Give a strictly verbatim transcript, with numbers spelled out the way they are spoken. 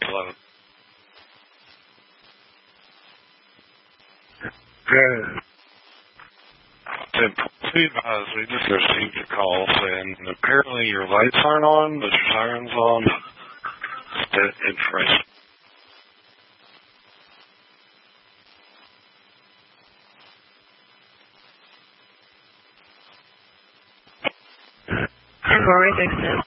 float. Good. Then please advise, we just received a call saying apparently your lights aren't on, but your siren's on. That information. Rory fixed it.